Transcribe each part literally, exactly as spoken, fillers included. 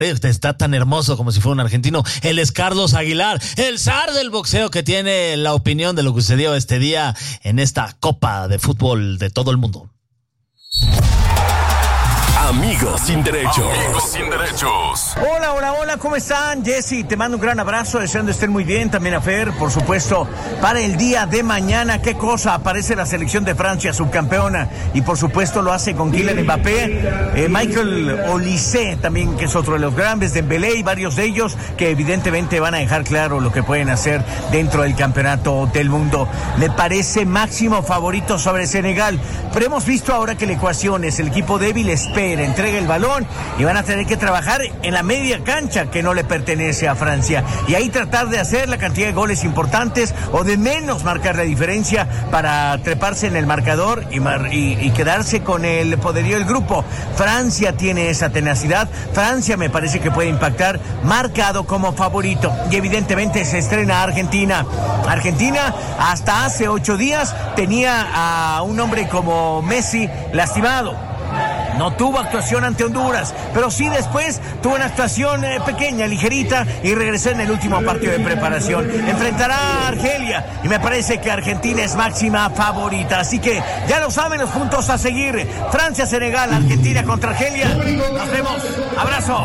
Está tan hermoso como si fuera un argentino. Él es Carlos Aguilar, el zar del boxeo, que tiene la opinión de lo que sucedió este día en esta Copa de Fútbol de todo el mundo. Amigos sin derechos. Amigos sin derechos. Hola, hola, hola, ¿cómo están? Jessy, te mando un gran abrazo, deseando estén muy bien. También a Fer, por supuesto, para el día de mañana. ¿Qué cosa? Aparece la selección de Francia, subcampeona. Y por supuesto lo hace con Kylian Mbappé, eh, Michael Olise, también, que es otro de los grandes, Dembélé y varios de ellos que evidentemente van a dejar claro lo que pueden hacer dentro del campeonato del mundo. Me parece máximo favorito sobre Senegal. Pero hemos visto ahora que la ecuación es el equipo débil, espera, entrega el balón y van a tener que trabajar en la media cancha que no le pertenece a Francia, y ahí tratar de hacer la cantidad de goles importantes o de menos marcar la diferencia para treparse en el marcador y, mar- y, y quedarse con el poderío del grupo. Francia tiene esa tenacidad. Francia me parece que puede impactar, marcado como favorito, y evidentemente se estrena Argentina. Argentina hasta hace ocho días tenía a un hombre como Messi lastimado. No tuvo actuación ante Honduras, pero sí después tuvo una actuación eh, pequeña, ligerita, y regresó en el último partido de preparación. Enfrentará a Argelia y me parece que Argentina es máxima favorita. Así que ya lo saben, los puntos a seguir: Francia, Senegal, Argentina contra Argelia. Nos vemos. Abrazo.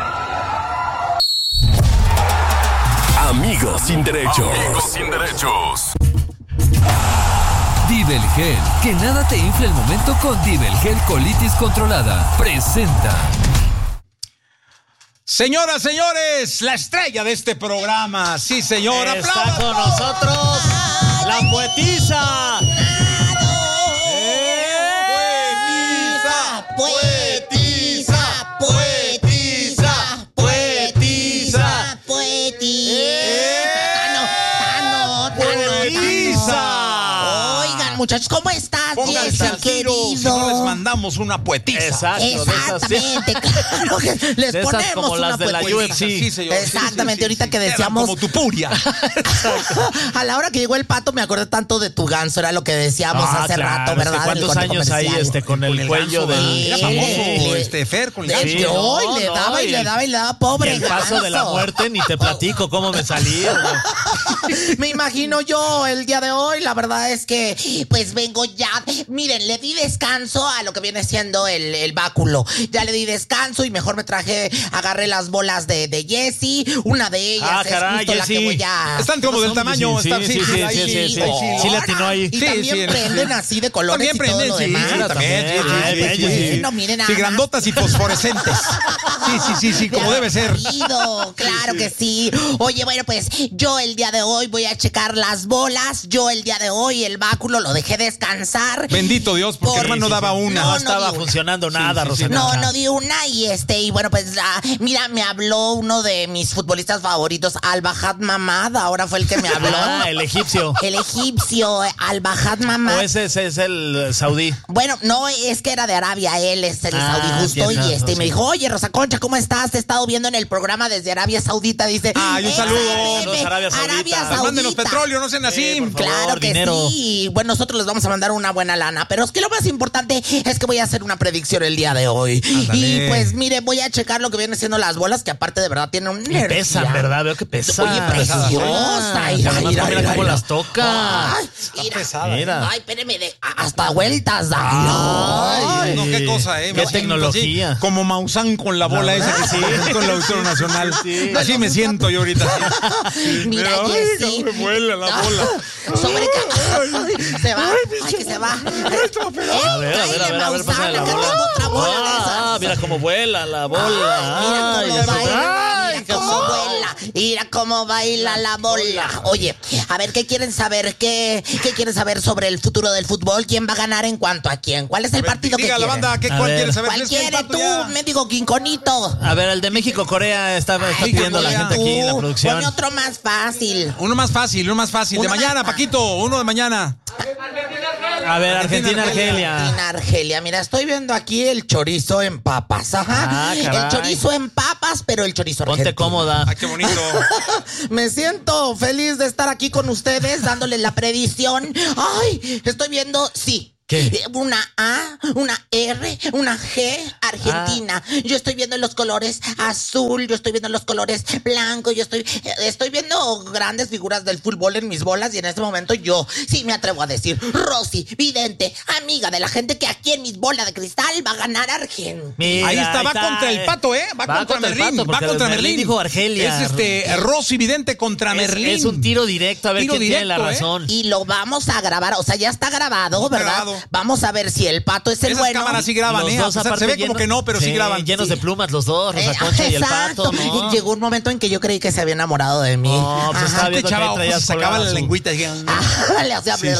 Amigos sin derechos. Amigos sin derechos. Dibelgel, que nada te infle el momento con Dibelgel Colitis Controlada. Presenta. Señoras, señores, la estrella de este programa. Sí, señora. Está ¡aplausos! Con nosotros la poetisa. Poetisa, poetisa, poetisa, poetisa, poetisa. Tano, Tano, Tano. Muchachos, ¿cómo estás, Jessy, querido? Si no les mandamos una poetisa. Exacto. Exactamente, claro que les de ponemos esas como una las de la poetisa. U F C. Sí, señor. Exactamente, sí, sí, ahorita sí, que sí. decíamos... Era como tu puria. A la hora que llegó el Pato me acordé tanto de tu ganso, era lo que decíamos Ah, hace claro, rato, ¿verdad? Este, ¿cuántos El corte años ahí comercial. este con el, Con el cuello ganso, del... Era famoso le- este Fer con el De ganso. hecho, hoy no, le no, daba y y le el- daba y le daba, pobre Y el paso de la ganso. muerte ni te platico cómo me salía. Me imagino yo el día de hoy, la verdad es que pues vengo ya, miren, le di descanso a lo que viene siendo el, el báculo, ya le di descanso y mejor me traje, agarré las bolas de, de Jessy, una de ellas Ah, es caray, justo la que Jessy. voy a... Están como del tamaño. Sí, están, sí, sí, ahí sí, sí, sí, ahí sí. Sí le atinó ahí. Y Sí, también sí, prenden sí. así de colores También y todo prenden, lo sí, demás. sí, también, sí, Ay, sí, sí, sí, sí. No, miren nada Sí, más. grandotas y fosforescentes. Sí, sí, sí, sí, como debe ser. Querido, claro que sí. Oye, bueno, pues yo el día de hoy voy a checar las bolas. Yo el día de hoy el báculo lo dejé descansar. Bendito Dios, porque Por- hermano no daba una. No, No, no estaba di una. funcionando nada, sí, sí. Rosana. No, no di una y este, y bueno, pues ah, mira, me habló uno de mis futbolistas favoritos, Al-Bahad Mamad, ahora fue el que me habló. Ah, el egipcio. El egipcio, Al-Bahad Mamad. O ese, ese es el saudí. Bueno, no, es que era de Arabia, él es el Ah, saudí justo, tienes y este, razón, y me sí. dijo, oye, Rosa Concha, ¿cómo estás? Te he estado viendo en el programa desde Arabia Saudita, dice. Ay, un saludo. Saludos, Arabia Saudita. Arabia Pues Saudita. Mándenos petróleo, no sean así. Sí, por favor. Claro que dinero. sí. Bueno, nosotros les vamos a mandar una buena lana. Pero es que lo más importante es que voy a hacer una predicción el día de hoy. Ándale. Y pues, mire, voy a checar lo que vienen siendo las bolas, que aparte de verdad tienen un Y pesan, ¿verdad? Veo que pesan. Oye, preciosa. Mira, Mira, además, mira, mira mira, cómo mira. las toca. Ay, mira. pesada. Mira. Ay, espéreme, de, hasta vueltas da. Ay, No, qué cosa, ¿eh? Qué Me tecnología. así, como Maussan con la bola esa que sí, con el Auditorio Nacional. Sí. Así me siento yo ahorita. Mira, Ay, Jessy. me vuela la bola. Sobre se va. Ay, que se va. A ver, a ver, a ver, a ver, pásame la bola. Otra bola de esas. Ah, mira cómo vuela la bola. Mira Ay, cómo eso- baila, Ay, mira qué cómo so- vuela, mira cómo baila la bola. Oye, a ver, ¿qué quieren saber? ¿Qué, qué quieren saber sobre el futuro del fútbol? ¿Quién va a ganar en cuanto a quién? ¿Cuál es el partido que Diga la quieren? banda, ¿qué, A ¿cuál ver. quieres saber? ¿Cuál ¿Tienes que el quiere pato tú, ya? mendigo quinconito? A ver, el de México-Corea está, está Ay, pidiendo la Corea. gente aquí, la Tú, producción. Pone otro más fácil. Uno más fácil, uno más fácil. Uno de más mañana, fácil. Paquito, uno de mañana. A ver, Argentina-Argelia. Argentina, Argelia. Mira, estoy viendo aquí el chorizo en papas. Ajá. Ah, caray. El chorizo en papas, pero el chorizo Ponte argentino. cómoda. Ay, qué bonito. Me siento feliz de estar aquí con ustedes, dándoles la predicción. Ay, estoy viendo, sí, ¿Qué? Una A, una R, una G, Argentina. Ah. Yo estoy viendo los colores azul, yo estoy viendo los colores blanco, yo estoy, estoy viendo grandes figuras del fútbol en mis bolas y en este momento yo sí me atrevo a decir, Rosy, vidente, amiga de la gente, que aquí en mis bolas de cristal va a ganar Argentina. Mira, ahí está, ahí va está, contra el Pato, ¿eh? Va, va contra, contra Merlín, pato, va contra Merlín. Merlín dijo Argelia. Es este Rosy vidente contra es, Merlín. Es un tiro directo, a ver tiro quién directo, tiene la razón. ¿Eh? Y lo vamos a grabar, o sea, ya está grabado, ¿verdad? Grabado. Vamos a ver si el Pato es el Esas bueno. Esas cámaras sí graban, ¿eh? Dos, o sea, se ve lleno, como que no, pero sí, sí graban. Llenos sí. de plumas los dos, Rosa Concha eh, y el Pato, ¿no? Llegó un momento en que yo creí que se había enamorado de mí. No, pues estaba viendo chava, que traías sacaba la lengüita. Le hacía... Se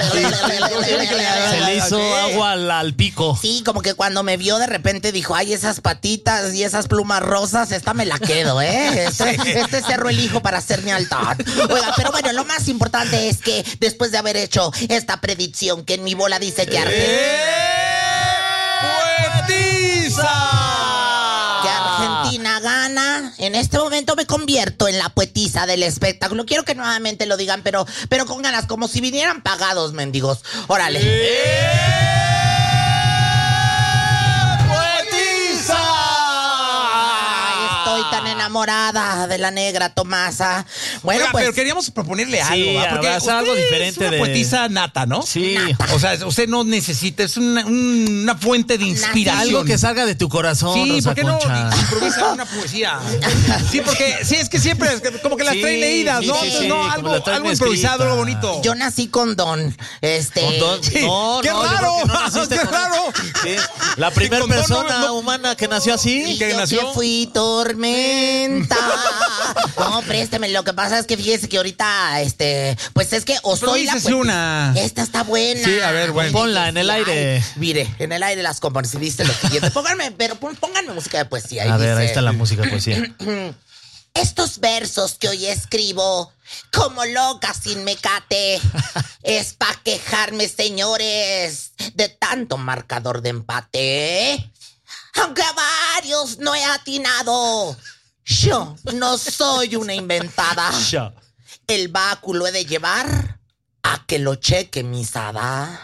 le hizo agua al, al pico. Sí, como que cuando me vio de repente dijo, ay, esas patitas y esas plumas rosas, esta me la quedo, ¿eh? Este, este cerro elijo para hacer mi altar. Oiga, pero bueno, lo más importante es que después de haber hecho esta predicción que en mi bola dice que Argentina... Que Argentina gana. En este momento me convierto en la poetisa del espectáculo. Quiero que nuevamente lo digan, pero, pero con ganas, como si vinieran pagados, mendigos. Órale. ¡Eh! Tan enamorada de la negra Tomasa. Bueno, Oiga, pues. pero queríamos proponerle algo, sí, ¿va? Porque usted algo diferente es una de... poetisa nata, ¿no? Sí. Nata. O sea, usted no necesita, es una, una fuente de inspiración. Algo que salga de tu corazón, Sí, Rosa ¿por qué Concha? no improvisa una poesía? Sí, porque sí, es que siempre es como que las sí, trae leídas, ¿no? Sí, sí, no, sí, algo, algo improvisado, algo bonito. Yo nací con don. Este. ¿Con don? Sí. No, ¡Qué no, raro! No ¡Qué con... raro! Sí. La primera sí, persona no, no, humana que nació así. Y que yo nació. Que fui tormenta. No, présteme. Lo que pasa es que fíjese que ahorita, este, pues es que o soy la pues, una. Esta está buena. Sí, a ver, bueno. Ponla en el aire. Ay, mire, en el aire las componentes. Dice lo siguiente. Pónganme, pero pónganme música de poesía. A ver, dice, ahí está la música de poesía. Estos versos que hoy escribo, como loca sin mecate, es pa' quejarme, señores, de tanto marcador de empate. Aunque a varios no he atinado, yo no soy una inventada. El báculo he de llevar a que lo cheque mi sada.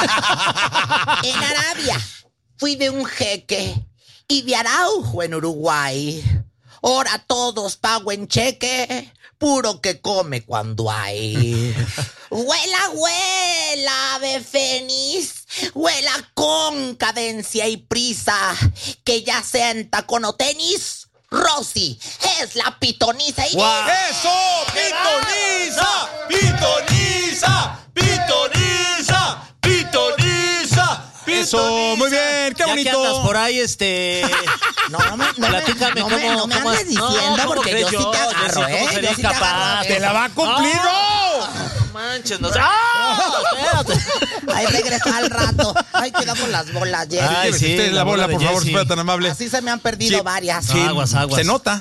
En Arabia fui de un jeque y de Araujo en Uruguay. Ahora todos pago en cheque, puro que come cuando hay. Huela, huela, ave fénix, huela con cadencia y prisa, que ya sea en tacón o tenis, Rosy es la pitoniza y wow. ¡Eso! ¡Pitoniza! ¡Pitoniza! ¡Pitoniza! ¡Pitoniza! Eso, muy bien, qué ya bonito. Que andas por ahí, este... No, no me, no Platícame no cómo... me, no me cómo andes diciendo no, porque yo, yo sí te agarro, yo, ¿eh? Yo Yo sí te capaz. agarro. ¡Te la va a cumplir, no! No manches, no sé. ¡Ah! Espérate. Ahí regresa al rato. Ay, cuidado con las bolas, Jessy. Ay, sí, usted la bola, por favor, si fuera tan amable. Así se me han perdido sí, varias. Sí, aguas, aguas. Se nota.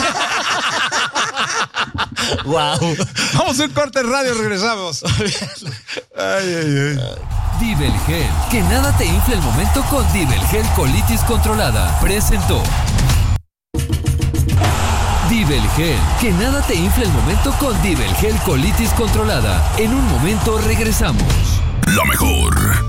Wow. Vamos a un corte en radio, regresamos. Ay, ay, ay. Divel Gel. Que nada te infle el momento con Divel Gel Colitis Controlada. Presentó. Divel Gel. Que nada te infle el momento con Divel Gel Colitis Controlada. En un momento regresamos. La mejor.